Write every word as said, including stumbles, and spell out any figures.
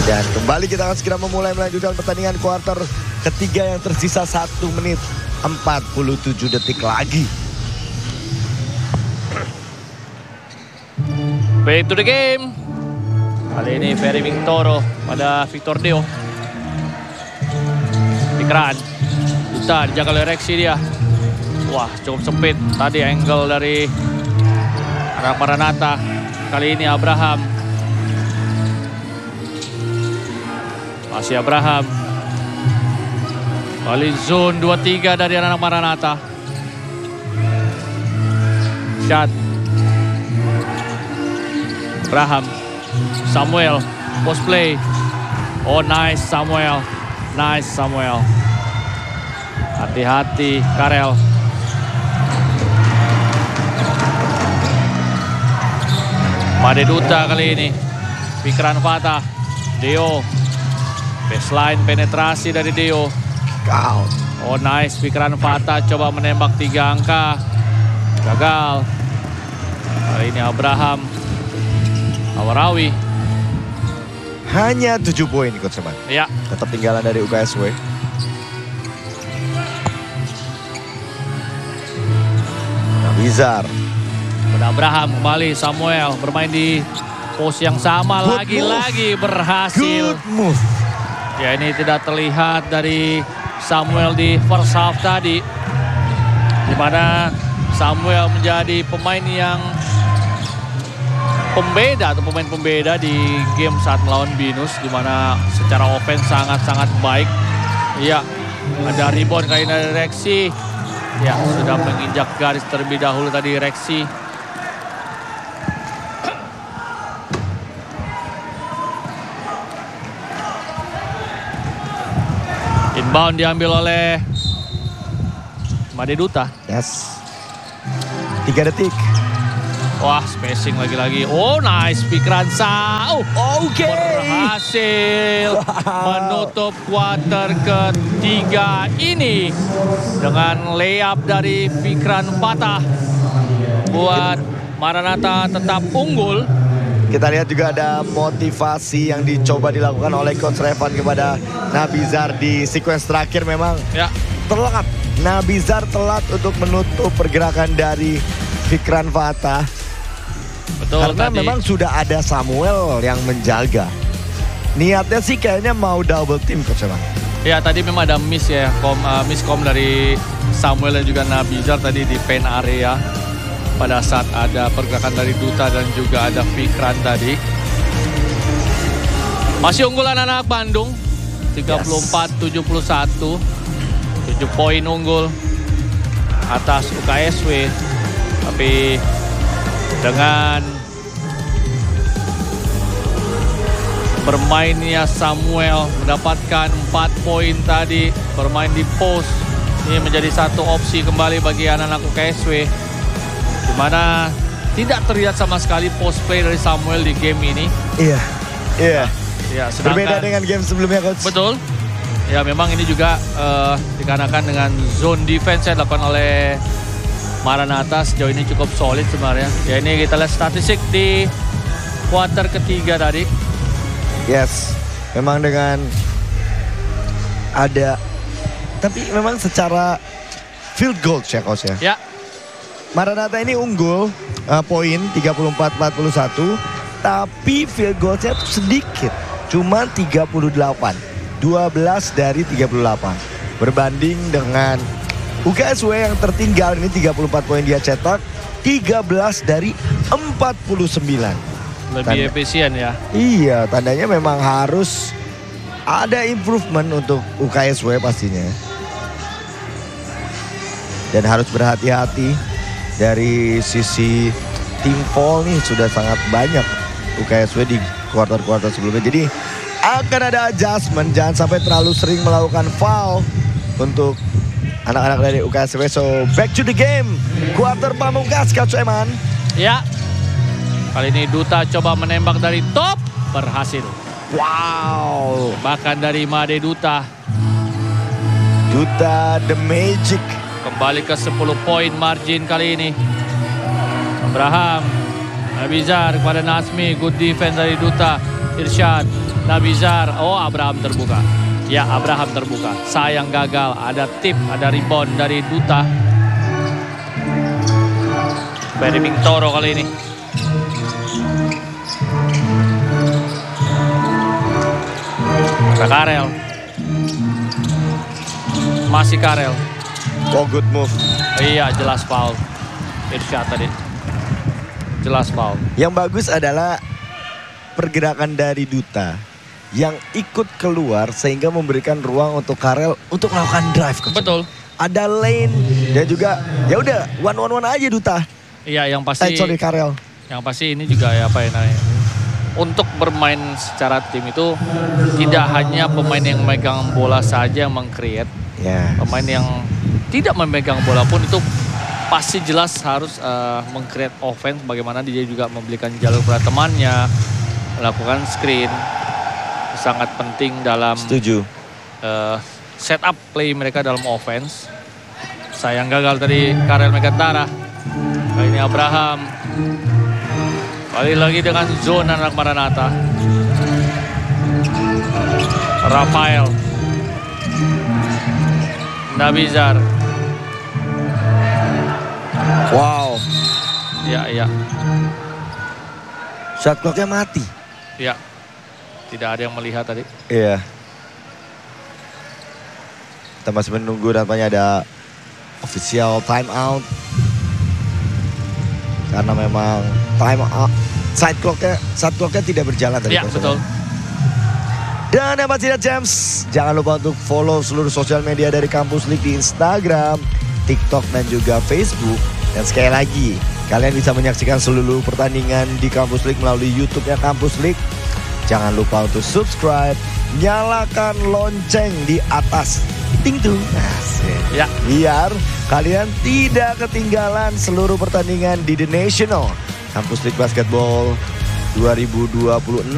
Dan kembali kita akan segera memulai melanjutkan pertandingan kuarter ketiga yang tersisa satu menit empat puluh tujuh detik lagi. Back to the game. Kali ini Ferry Victoro pada Victor Deo. Fikran. Duta dijaga oleh Rexy dia. Wah, cukup sempit. Tadi angle dari Anak Maranatha. Kali ini Abraham. Masih Abraham. Kali zone dua tiga dari Anak Maranatha. Shot. Abraham. Samuel. Post play. Oh, nice Samuel. Nice Samuel. Hati-hati Karel. Made Duta kali ini. Fikran Fatah. Deo. Baseline penetrasi dari Deo. Out. Oh, nice. Fikran Fatah coba menembak tiga angka. Gagal. Kali ini Abraham. Awarawi. Hanya tujuh poin Coach Eman. Ya. Tetap tinggalan dari U K S W. Nabizar. Pada Abraham kembali. Samuel bermain di pos yang sama. Lagi-lagi berhasil. Good move. Ya, ini tidak terlihat dari Samuel di first half tadi. Di mana Samuel menjadi pemain yang pembeda atau pemain pembeda di game saat melawan Binus. Di mana secara offense sangat-sangat baik. Iya, ada rebound kali ini dari Rexy. Ya, sudah menginjak garis terlebih dahulu tadi Rexy. Inbound diambil oleh Made Duta. Yes. Tiga detik. Wah, spacing lagi-lagi. Oh, nice. Fikran Sa. Oh, oke. Okay. Berhasil wow. menutup kuarter ketiga ini dengan layup dari Fikran Fatah. Buat Maranatha tetap unggul. Kita lihat juga ada motivasi yang dicoba dilakukan oleh Coach Revan kepada Nabizar di sequence terakhir. Memang ya. telat. Nabizar telat untuk menutup pergerakan dari Fikran Fatah. Betul, karena tadi memang sudah ada Samuel yang menjaga. Niatnya sih kayaknya mau double team Coach Eman. Ya, tadi memang ada miss ya, kom, uh, miskom dari Samuel dan juga Nabizar tadi di paint area. Pada saat ada pergerakan dari Duta dan juga ada Fikran tadi. Masih unggul anak-anak Bandung. tiga puluh empat tujuh puluh satu. tujuh poin unggul atas U K S W. Tapi dengan bermainnya Samuel mendapatkan empat poin tadi. Bermain di post. Ini menjadi satu opsi kembali bagi anak-anak U K S W. Dimana tidak terlihat sama sekali post play dari Samuel di game ini. Iya, iya. Ya, sedangkan, berbeda dengan game sebelumnya Coach. Betul. Ya, memang ini juga uh, dikarenakan dengan zone defense yang dilakukan oleh Maranatha sejauh ini cukup solid sebenarnya. Ya, ini kita lihat statistik di kuarter ketiga tadi. Yes, memang dengan ada, tapi memang secara field goal ya Coach ya. Ya. Maranatha ini unggul uh, poin tiga puluh empat empat puluh satu, tapi field goal-nya sedikit, cuma tiga puluh delapan, dua belas dari tiga puluh delapan. Berbanding dengan U K S W yang tertinggal ini tiga puluh empat poin dia cetak, tiga belas dari empat puluh sembilan. Lebih Tanda, efisien ya. Iya, tandanya memang harus ada improvement untuk U K S W pastinya. Dan harus berhati-hati. Dari sisi tim foul nih sudah sangat banyak U K S W di kuarter-kuarter sebelumnya. Jadi akan ada adjustment. Jangan sampai terlalu sering melakukan foul untuk anak-anak dari U K S W. So back to the game. Kuarter pamungkas Coach Eman. Ya. Kali ini Duta coba menembak dari top. Berhasil. Wow. Bahkan dari Made Duta. Duta the Magic. Kembali ke sepuluh poin margin kali ini. Abraham. Nabizar kepada Nazmi. Good defense dari Duta. Irsyad. Nabizar. Oh, Abraham terbuka. Ya, Abraham terbuka. Sayang gagal. Ada tip, ada rebound dari Duta. Ferry Mintoro kali ini. Ada Karel. Masih Karel. Oh, good move. Iya, jelas foul. Irsyad tadi. Jelas foul. Yang bagus adalah pergerakan dari Duta yang ikut keluar sehingga memberikan ruang untuk Karel untuk melakukan drive. Betul. Ada lane dan juga ya udah one one one aja Duta. Iya, yang pasti. Eh, sorry Karel. Yang pasti ini juga ya apa ya namanya. Untuk bermain secara tim itu tidak hanya pemain yang megang bola saja yang meng-create. Ya. Pemain yang tidak memegang bola pun itu pasti jelas harus uh, meng-create offense. Bagaimana dia juga memberikan jalur pada temannya, melakukan screen. Sangat penting dalam Setuju. Uh, setup play mereka dalam offense. Sayang gagal tadi Karel Megantara. Kali ini Abraham. Kali lagi dengan zona anak Maranatha. Rafael. Nabizar. Wow. Ya, ya. Shot clock-nya mati. Ya. Tidak ada yang melihat tadi. Iya. Kita masih menunggu nampaknya ada official time out. Karena memang time out, side clock-nya, side clock-nya tidak berjalan tadi. Ya, betul. Dan yang pasti James, jangan lupa untuk follow seluruh sosial media dari Kampus League di Instagram, TikTok, dan juga Facebook. Dan sekali lagi, kalian bisa menyaksikan seluruh pertandingan di Kampus League melalui YouTube-nya Kampus League. Jangan lupa untuk subscribe, nyalakan lonceng di atas. Ting tuh. Ya. Biar kalian tidak ketinggalan seluruh pertandingan di The National Kampus League Basketball dua ribu dua puluh enam.